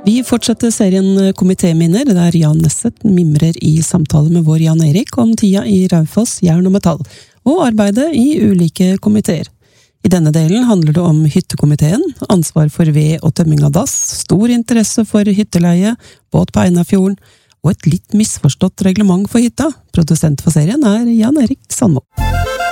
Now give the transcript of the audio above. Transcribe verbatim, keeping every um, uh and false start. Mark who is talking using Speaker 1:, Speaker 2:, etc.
Speaker 1: Vi fortsetter serien Komitéminner, der Jan Nesset mimrer i samtale med vår Jan Erik om tida i Raufoss, jern og metall, og arbeidet i ulike komiteer. I denne delen handler det om hyttekomiteen, ansvar for ved og tømming av dass, stor interesse for hytteleie, båt på Einafjorden, og et litt misforstått reglement for hytta. Produsent for serien er Jan Erik Sandmo.